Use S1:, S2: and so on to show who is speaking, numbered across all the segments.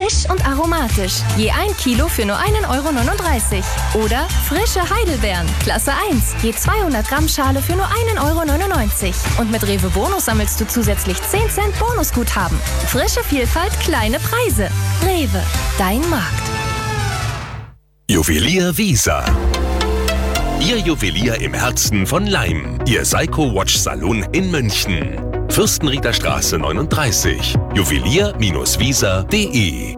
S1: frisch und aromatisch. Je 1 Kilo für nur 1,39 €. Oder frische Heidelbeeren, Klasse 1. Je 200 Gramm Schale für nur 1,99 €. Und mit Rewe Bonus sammelst du zusätzlich 10 Cent Bonusguthaben. Frische Vielfalt, kleine Preise. Rewe, dein Markt.
S2: Juwelier Wiesa. Ihr Juwelier im Herzen von Laim. Ihr Seiko Watch Salon in München. Fürstenrieder Straße 39. Juwelier-wiesa.de.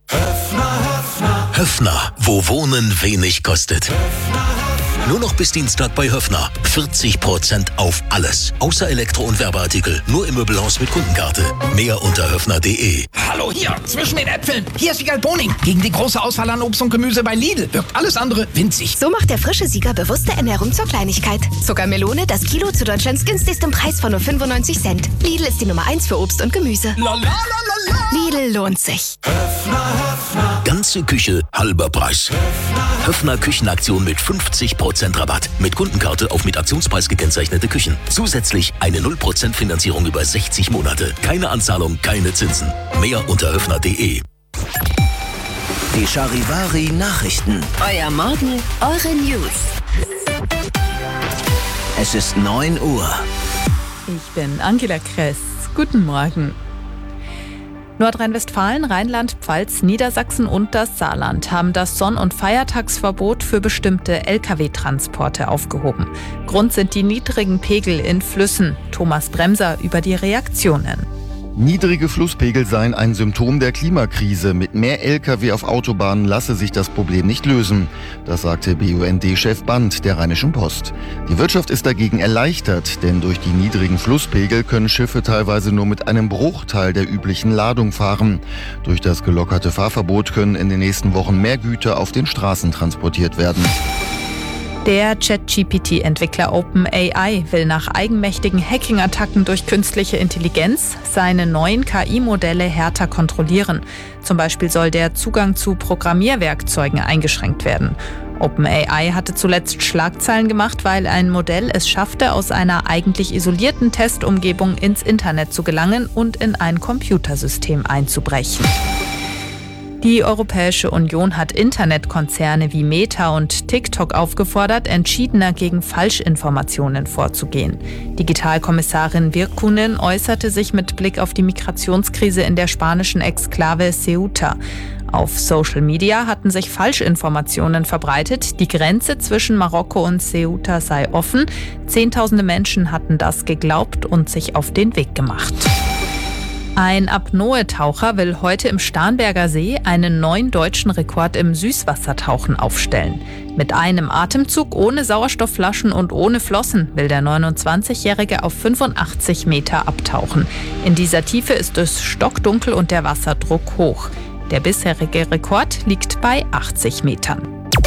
S3: Höffner, wo Wohnen wenig kostet. Nur noch bis Dienstag bei Höffner. 40% auf alles. Außer Elektro- und Werbeartikel. Nur im Möbelhaus mit Kundenkarte. Mehr unter höffner.de.
S4: Hallo hier, zwischen den Äpfeln. Hier ist Sieger Boning. Gegen die große Auswahl an Obst und Gemüse bei Lidl wirkt alles andere winzig.
S5: So macht der frische Sieger bewusste Ernährung zur Kleinigkeit. Zuckermelone, das Kilo zu Deutschlands günstigstem Preis von nur 95 Cent. Lidl ist die Nummer 1 für Obst und Gemüse. Lidl lohnt sich.
S3: Ganze Küche, halber Preis. Höffner Küchenaktion mit 50% Rabatt. Mit Kundenkarte auf mit Aktionspreis gekennzeichnete Küchen. Zusätzlich eine 0% Finanzierung über 60 Monate. Keine Anzahlung, keine Zinsen. Mehr unter höffner.de.
S6: Die Charivari Nachrichten.
S5: Euer Morgen, eure News.
S6: Es ist 9 Uhr.
S7: Ich bin Angela Kress. Guten Morgen. Nordrhein-Westfalen, Rheinland-Pfalz, Niedersachsen und das Saarland haben das Sonn- und Feiertagsverbot für bestimmte Lkw-Transporte aufgehoben. Grund sind die niedrigen Pegel in Flüssen. Thomas Bremser über die Reaktionen.
S8: Niedrige Flusspegel seien ein Symptom der Klimakrise. Mit mehr Lkw auf Autobahnen lasse sich das Problem nicht lösen. Das sagte BUND-Chef Band der Rheinischen Post. Die Wirtschaft ist dagegen erleichtert, denn durch die niedrigen Flusspegel können Schiffe teilweise nur mit einem Bruchteil der üblichen Ladung fahren. Durch das gelockerte Fahrverbot können in den nächsten Wochen mehr Güter auf den Straßen transportiert werden.
S7: Der ChatGPT-Entwickler OpenAI will nach eigenmächtigen Hacking-Attacken durch künstliche Intelligenz seine neuen KI-Modelle härter kontrollieren. Zum Beispiel soll der Zugang zu Programmierwerkzeugen eingeschränkt werden. OpenAI hatte zuletzt Schlagzeilen gemacht, weil ein Modell es schaffte, aus einer eigentlich isolierten Testumgebung ins Internet zu gelangen und in ein Computersystem einzubrechen. Die Europäische Union hat Internetkonzerne wie Meta und TikTok aufgefordert, entschiedener gegen Falschinformationen vorzugehen. Digitalkommissarin Virkkunen äußerte sich mit Blick auf die Migrationskrise in der spanischen Exklave Ceuta. Auf Social Media hatten sich Falschinformationen verbreitet, die Grenze zwischen Marokko und Ceuta sei offen. Zehntausende Menschen hatten das geglaubt und sich auf den Weg gemacht. Ein Apnoe-Taucher will heute im Starnberger See einen neuen deutschen Rekord im Süßwassertauchen aufstellen. Mit einem Atemzug ohne Sauerstoffflaschen und ohne Flossen will der 29-Jährige auf 85 Meter abtauchen. In dieser Tiefe ist es stockdunkel und der Wasserdruck hoch. Der bisherige Rekord liegt bei 80 Metern.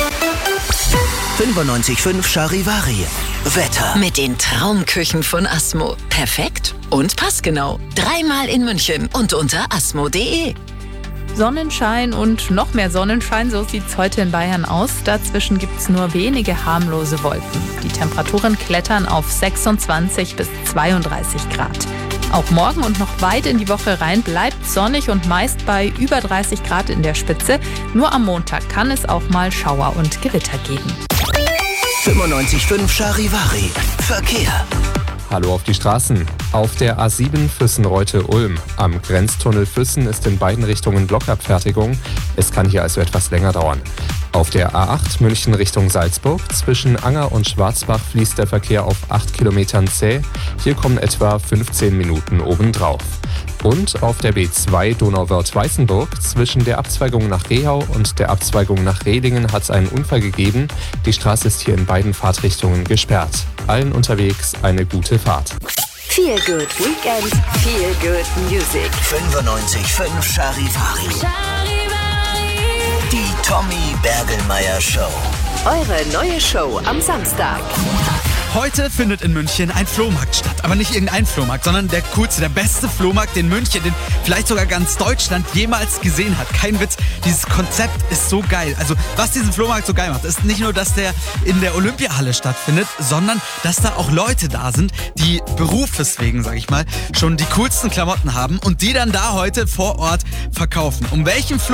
S6: 95.5 Charivari. Wetter.
S5: Mit den Traumküchen von Asmo. Perfekt und passgenau. 3-mal in München und unter asmo.de.
S7: Sonnenschein und noch mehr Sonnenschein, so sieht's heute in Bayern aus. Dazwischen gibt's nur wenige harmlose Wolken. Die Temperaturen klettern auf 26 bis 32 Grad. Auch morgen und noch weit in die Woche rein bleibt sonnig und meist bei über 30 Grad in der Spitze. Nur am Montag kann es auch mal Schauer und Gewitter geben.
S6: 95.5 Charivari. Verkehr.
S9: Hallo auf die Straßen. Auf der A7 Füssen-Reute-Ulm. Am Grenztunnel Füssen ist in beiden Richtungen Blockabfertigung. Es kann hier also etwas länger dauern. Auf der A8 München Richtung Salzburg. Zwischen Anger und Schwarzbach fließt der Verkehr auf 8 Kilometern zäh. Hier kommen etwa 15 Minuten obendrauf. Und auf der B2 Donauwörth-Weißenburg zwischen der Abzweigung nach Rehau und der Abzweigung nach Rehlingen hat es einen Unfall gegeben. Die Straße ist hier in beiden Fahrtrichtungen gesperrt. Allen unterwegs eine gute Fahrt.
S5: Feel good Weekend, feel good Music.
S6: 95.5 Charivari. Die Tommy Bergelmeier Show.
S5: Eure neue Show am Samstag.
S10: Heute findet in München ein Flohmarkt statt. Aber nicht irgendein Flohmarkt, sondern der coolste, der beste Flohmarkt, den München, den vielleicht sogar ganz Deutschland jemals gesehen hat. Kein Witz, dieses Konzept ist so geil. Also was diesen Flohmarkt so geil macht, ist nicht nur, dass der in der Olympiahalle stattfindet, sondern dass da auch Leute da sind, die berufswegen, sag ich mal, schon die coolsten Klamotten haben und die dann da heute vor Ort verkaufen. Um welchen